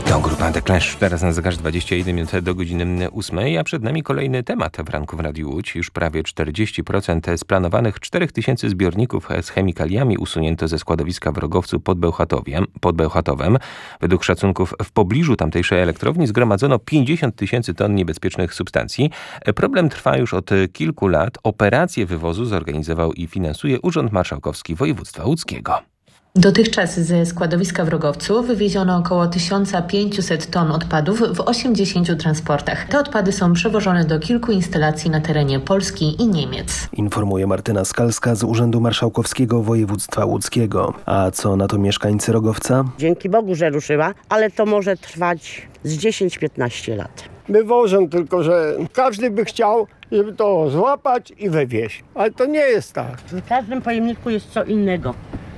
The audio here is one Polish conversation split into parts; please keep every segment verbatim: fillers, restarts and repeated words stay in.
To grupa The Clash. Teraz na zegarze dwadzieścia jeden minut do godziny ósmej, a przed nami kolejny temat w ranku w Radiu Łódź. Już prawie czterdzieści procent z planowanych czterech tysięcy zbiorników z chemikaliami usunięto ze składowiska w Rogowcu pod Bełchatowiem, pod Bełchatowem. Według szacunków w pobliżu tamtejszej elektrowni zgromadzono pięćdziesiąt tysięcy ton niebezpiecznych substancji. Problem trwa już od kilku lat. Operację wywozu zorganizował i finansuje Urząd Marszałkowski Województwa Łódzkiego. Dotychczas ze składowiska w Rogowcu wywieziono około tysiąc pięćset ton odpadów w osiemdziesięciu transportach. Te odpady są przewożone do kilku instalacji na terenie Polski i Niemiec. Informuje Martyna Skalska z Urzędu Marszałkowskiego Województwa Łódzkiego. A co na to mieszkańcy Rogowca? Dzięki Bogu, że ruszyła, ale to może trwać z dziesięć do piętnastu lat. Wywożą, tylko że każdy by chciał, żeby to złapać i wywieźć. Ale to nie jest tak. W każdym pojemniku jest co innego.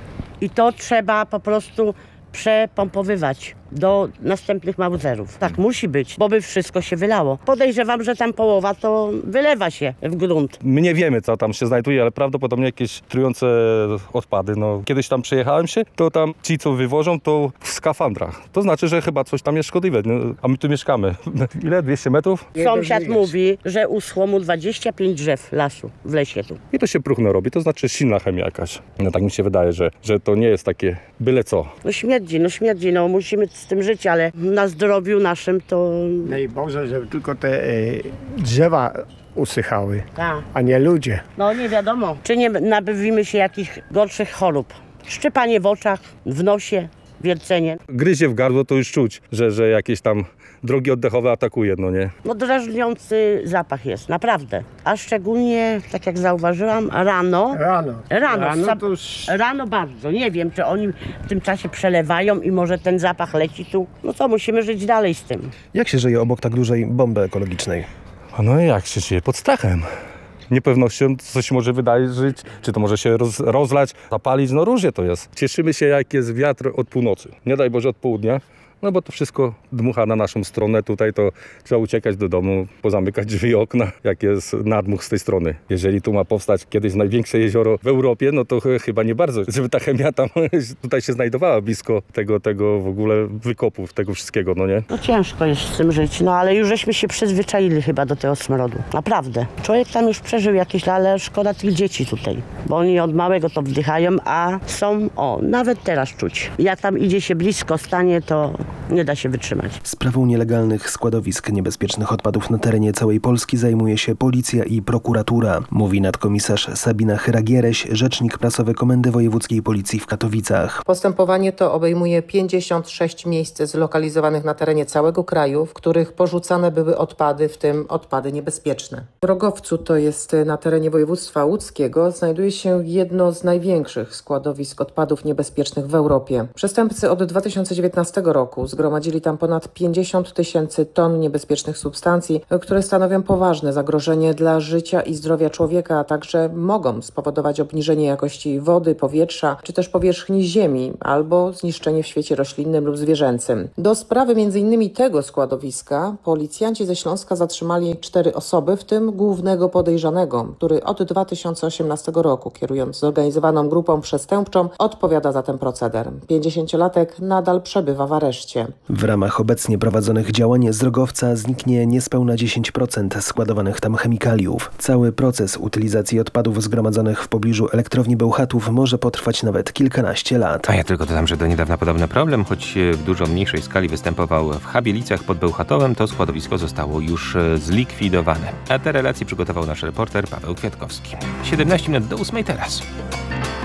I to trzeba po prostu przepompowywać do następnych małzerów. Tak musi być, bo by wszystko się wylało. Podejrzewam, że tam połowa to wylewa się w grunt. My nie wiemy, co tam się znajduje, ale prawdopodobnie jakieś trujące odpady. No, kiedyś tam przejechałem się, to tam ci, co wywożą, to w skafandrach. To znaczy, że chyba coś tam jest szkodliwe, no, a my tu mieszkamy. Ile? dwieście metrów? Sąsiad mówi, że uschło mu dwadzieścia pięć drzew lasu w lesie tu. I to się próchno robi, to znaczy silna chemia jakaś. No tak mi się wydaje, że, że to nie jest takie byle co. No śmierdzi, no śmierdzi, no musimy z tym żyć, ale na zdrowiu naszym to... Daj Boże, żeby tylko te y, drzewa usychały, Ta. a nie ludzie. No nie wiadomo, czy nie nabywimy się jakichś gorszych chorób. Szczypanie w oczach, w nosie, wiercenie. Gryzie w gardło, to już czuć, że, że jakieś tam drogi oddechowe atakuje, no nie? No drażniący zapach jest, naprawdę. A szczególnie, tak jak zauważyłam, rano. Rano. Rano, Rano, sa- to już... rano bardzo. Nie wiem, czy oni w tym czasie przelewają i może ten zapach leci tu. No co, musimy żyć dalej z tym. Jak się żyje obok tak dużej bomby ekologicznej? A no i jak się dzieje? Pod strachem. Niepewnością coś może wydarzyć, czy to może się roz, rozlać, zapalić, no różnie to jest. Cieszymy się, jak jest wiatr od północy. Nie daj Boże od południa, no bo to wszystko dmucha na naszą stronę. Tutaj to trzeba uciekać do domu, pozamykać drzwi i okna, jak jest nadmuch z tej strony. Jeżeli tu ma powstać kiedyś największe jezioro w Europie, no to ch- chyba nie bardzo, żeby ta chemia tam tutaj się znajdowała blisko tego, tego w ogóle wykopów, tego wszystkiego, no nie? No ciężko jest z tym żyć, no ale już żeśmy się przyzwyczaili chyba do tego smrodu. Naprawdę. Człowiek tam już przeżył jakieś, ale szkoda tych dzieci tutaj, bo oni od małego to wdychają, a są, o, nawet teraz czuć. Jak tam idzie się blisko, stanie, to nie da się wytrzymać. Sprawą nielegalnych składowisk niebezpiecznych odpadów na terenie całej Polski zajmuje się policja i prokuratura, mówi nadkomisarz Sabina Chyra-Giereś, rzecznik prasowy Komendy Wojewódzkiej Policji w Katowicach. Postępowanie to obejmuje pięćdziesiąt sześć miejsc zlokalizowanych na terenie całego kraju, w których porzucane były odpady, w tym odpady niebezpieczne. W Rogowcu, to jest na terenie województwa łódzkiego, znajduje się jedno z największych składowisk odpadów niebezpiecznych w Europie. Przestępcy od dwa tysiące dziewiętnastego roku zgromadzili tam ponad pięćdziesiąt tysięcy ton niebezpiecznych substancji, które stanowią poważne zagrożenie dla życia i zdrowia człowieka, a także mogą spowodować obniżenie jakości wody, powietrza, czy też powierzchni ziemi, albo zniszczenie w świecie roślinnym lub zwierzęcym. Do sprawy między innymi tego składowiska policjanci ze Śląska zatrzymali cztery osoby, w tym głównego podejrzanego, który od dwa tysiące osiemnastego roku, kierując zorganizowaną grupą przestępczą, odpowiada za ten proceder. pięćdziesięciolatek nadal przebywa w areszcie. W ramach obecnie prowadzonych działań z Rogowca zniknie niespełna dziesięć procent składowanych tam chemikaliów. Cały proces utylizacji odpadów zgromadzonych w pobliżu elektrowni Bełchatów może potrwać nawet kilkanaście lat. A ja tylko dodam, że do niedawna podobny problem, choć w dużo mniejszej skali występował w Chabielicach pod Bełchatowem, to składowisko zostało już zlikwidowane. A te relacje przygotował nasz reporter Paweł Kwiatkowski. siedemnaście minut do ósmej teraz.